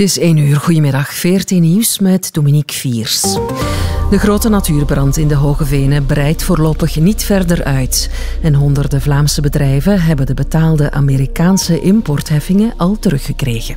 is 1 uur. Goedemiddag. VRT Nieuws met Dominique Viers. De grote natuurbrand in de Hoge Venen breidt voorlopig niet verder uit. En honderden Vlaamse bedrijven hebben de betaalde Amerikaanse importheffingen al teruggekregen.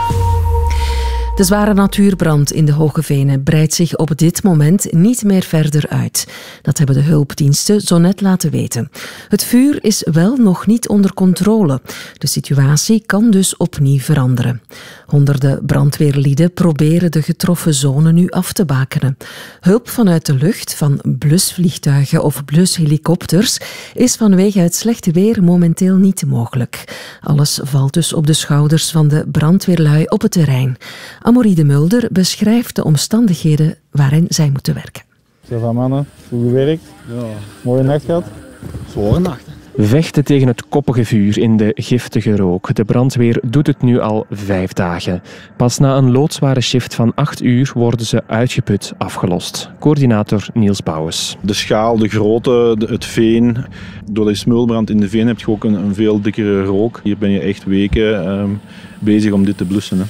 De zware natuurbrand in de Hoge Venen breidt zich op dit moment niet meer verder uit. Dat hebben de hulpdiensten zo net laten weten. Het vuur is wel nog niet onder controle. De situatie kan dus opnieuw veranderen. Honderden brandweerlieden proberen de getroffen zone nu af te bakenen. Hulp vanuit de lucht, van blusvliegtuigen of blushelikopters, is vanwege het slechte weer momenteel niet mogelijk. Alles valt dus op de schouders van de brandweerlui op het terrein. Amorie de Mulder beschrijft de omstandigheden waarin zij moeten werken. Zo van mannen, goed gewerkt. Ja. Mooie nacht gehad. Zware nacht. Vechten tegen het koppige vuur in de giftige rook. De brandweer doet het nu al 5 dagen. Pas na een loodzware shift van 8 uur worden ze uitgeput afgelost. Coördinator Niels Bouwens. De schaal, de grootte, het veen. Door de smulbrand in de veen heb je ook een veel dikkere rook. Hier ben je echt weken bezig om dit te blussen. Hè.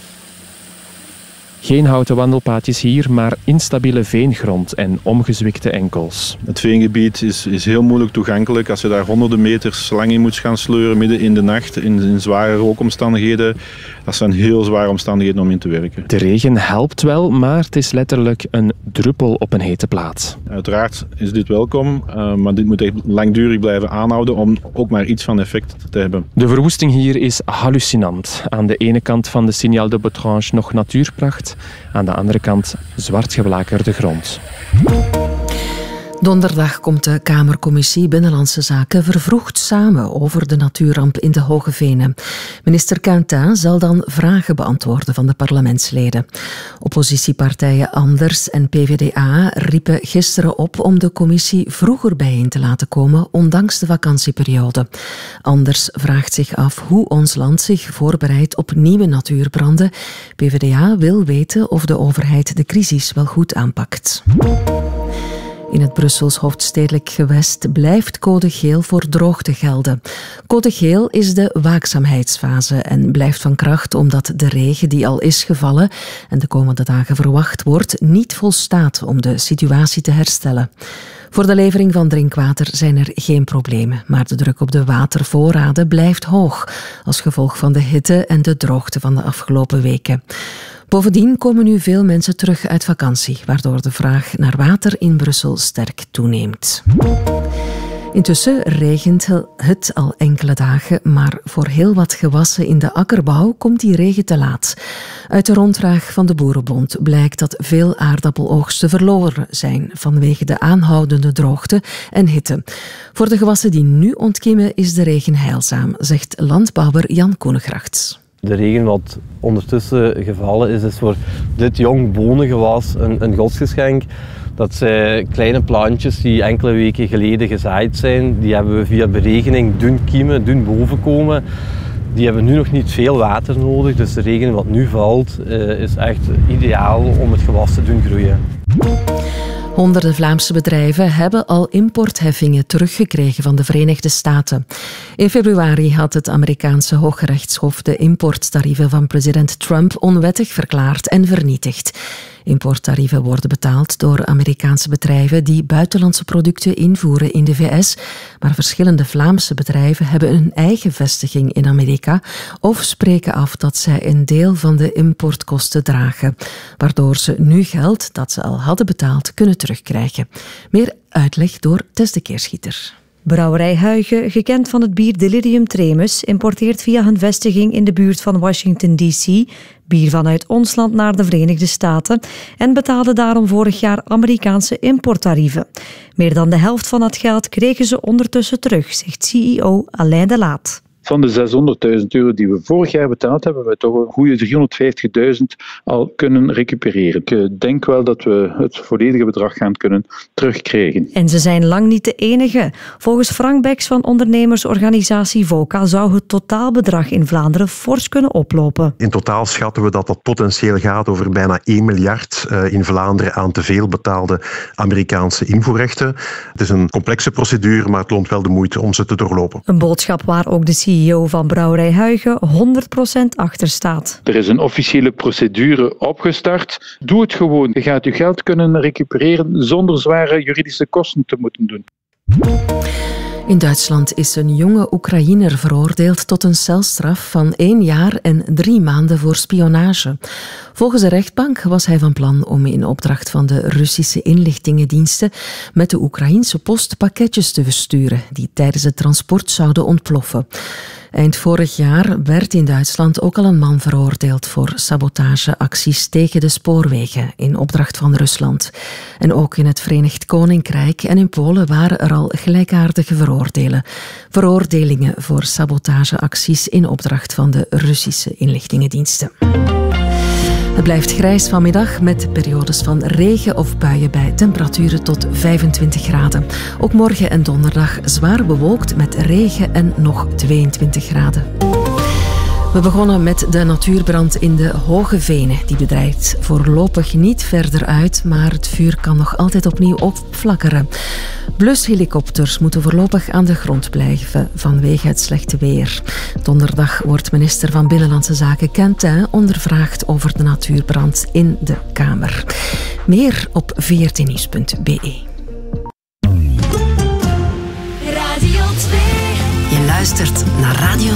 Geen houten wandelpaadjes hier, maar instabiele veengrond en omgezwikte enkels. Het veengebied is heel moeilijk toegankelijk. Als je daar honderden meters slang in moet gaan sleuren midden in de nacht, in zware rookomstandigheden, dat zijn heel zware omstandigheden om in te werken. De regen helpt wel, maar het is letterlijk een druppel op een hete plaat. Uiteraard is dit welkom, maar dit moet echt langdurig blijven aanhouden om ook maar iets van effect te hebben. De verwoesting hier is hallucinant. Aan de ene kant van de Signal de Botrange nog natuurpracht, aan de andere kant zwart geblakerde grond. Donderdag komt de Kamercommissie Binnenlandse Zaken vervroegd samen over de natuurramp in de Hoge Venen. Minister Quentin zal dan vragen beantwoorden van de parlementsleden. Oppositiepartijen Anders en PvdA riepen gisteren op om de commissie vroeger bijeen te laten komen, ondanks de vakantieperiode. Anders vraagt zich af hoe ons land zich voorbereidt op nieuwe natuurbranden. PvdA wil weten of de overheid de crisis wel goed aanpakt. In het Brussels hoofdstedelijk gewest blijft code geel voor droogte gelden. Code geel is de waakzaamheidsfase en blijft van kracht omdat de regen die al is gevallen en de komende dagen verwacht wordt, niet volstaat om de situatie te herstellen. Voor de levering van drinkwater zijn er geen problemen, maar de druk op de watervoorraden blijft hoog als gevolg van de hitte en de droogte van de afgelopen weken. Bovendien komen nu veel mensen terug uit vakantie, waardoor de vraag naar water in Brussel sterk toeneemt. Intussen regent het al enkele dagen, maar voor heel wat gewassen in de akkerbouw komt die regen te laat. Uit de rondvraag van de Boerenbond blijkt dat veel aardappeloogsten verloren zijn vanwege de aanhoudende droogte en hitte. Voor de gewassen die nu ontkiemen is de regen heilzaam, zegt landbouwer Jan Koenegrachts. De regen wat ondertussen gevallen is voor dit jong bonengewas een godsgeschenk. Dat zijn kleine plantjes die enkele weken geleden gezaaid zijn. Die hebben we via beregening doen kiemen, doen bovenkomen. Die hebben nu nog niet veel water nodig, dus de regen wat nu valt is echt ideaal om het gewas te doen groeien. Honderden Vlaamse bedrijven hebben al importheffingen teruggekregen van de Verenigde Staten. In februari had het Amerikaanse Hooggerechtshof de importtarieven van president Trump onwettig verklaard en vernietigd. Importtarieven worden betaald door Amerikaanse bedrijven die buitenlandse producten invoeren in de VS, maar verschillende Vlaamse bedrijven hebben een eigen vestiging in Amerika of spreken af dat zij een deel van de importkosten dragen, waardoor ze nu geld dat ze al hadden betaald kunnen terugkrijgen. Meer uitleg door Tess de Keerschieter. Brouwerij Huygen, gekend van het bier Delirium Tremens, importeert via hun vestiging in de buurt van Washington D.C. bier vanuit ons land naar de Verenigde Staten en betaalde daarom vorig jaar Amerikaanse importtarieven. Meer dan de helft van dat geld kregen ze ondertussen terug, zegt CEO Alain de Laat. Van de €600.000 die we vorig jaar betaald hebben, we toch een goede €350.000 al kunnen recupereren. Ik denk wel dat we het volledige bedrag gaan kunnen terugkrijgen. En ze zijn lang niet de enige. Volgens Frank Beks van ondernemersorganisatie VOCA zou het totaalbedrag in Vlaanderen fors kunnen oplopen. In totaal schatten we dat dat potentieel gaat over bijna 1 miljard in Vlaanderen aan te veel betaalde Amerikaanse invoerrechten. Het is een complexe procedure, maar het loont wel de moeite om ze te doorlopen. Een boodschap waar ook de CEO CEO van Brouwerij Huygen 100% achter staat. Er is een officiële procedure opgestart. Doe het gewoon. Je gaat je geld kunnen recupereren zonder zware juridische kosten te moeten doen. In Duitsland is een jonge Oekraïner veroordeeld tot een celstraf van 1 jaar en 3 maanden voor spionage. Volgens de rechtbank was hij van plan om in opdracht van de Russische inlichtingendiensten met de Oekraïense post pakketjes te versturen die tijdens het transport zouden ontploffen. Eind vorig jaar werd in Duitsland ook al een man veroordeeld voor sabotageacties tegen de spoorwegen in opdracht van Rusland. En ook in het Verenigd Koninkrijk en in Polen waren er al gelijkaardige veroordelingen voor sabotageacties in opdracht van de Russische inlichtingendiensten. Het blijft grijs vanmiddag met periodes van regen of buien bij temperaturen tot 25 graden. Ook morgen en donderdag zwaar bewolkt met regen en nog 22 graden. We begonnen met de natuurbrand in de Hoge Venen. Die bedrijft voorlopig niet verder uit, maar het vuur kan nog altijd opnieuw opflakkeren. Blushelikopters moeten voorlopig aan de grond blijven vanwege het slechte weer. Donderdag wordt minister van Binnenlandse Zaken Quentin ondervraagd over de natuurbrand in de Kamer. Meer op vrtnieuws.be. Radio 2. Je luistert naar Radio